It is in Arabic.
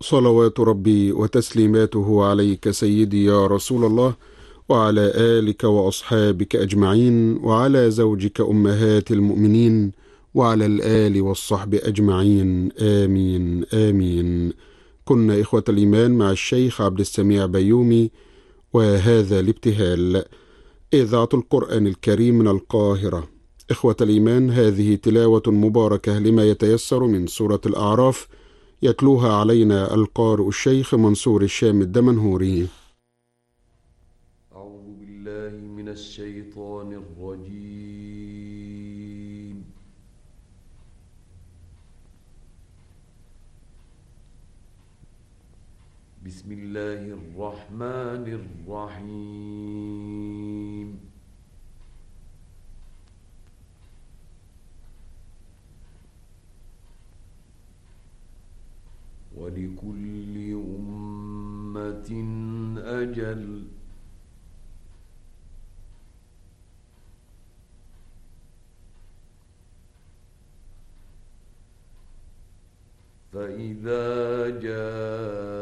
صلوات ربي وتسليماته عليك سيدي يا رسول الله، وعلى آلك وأصحابك أجمعين، وعلى زوجك أمهات المؤمنين، وعلى الآل والصحب أجمعين، آمين آمين. كنا إخوة الإيمان مع الشيخ عبد السميع بيومي، وهذا الابتهال إذاعة القرآن الكريم من القاهرة. إخوة الإيمان، هذه تلاوة مباركة لما يتيسر من سورة الأعراف، يتلوها علينا القارئ الشيخ منصور الشام الدمنهوري. أعوذ بالله من الشيطان الرجيم. بسم الله الرحمن الرحيم. ولكل أمة أجل، فإذا جاء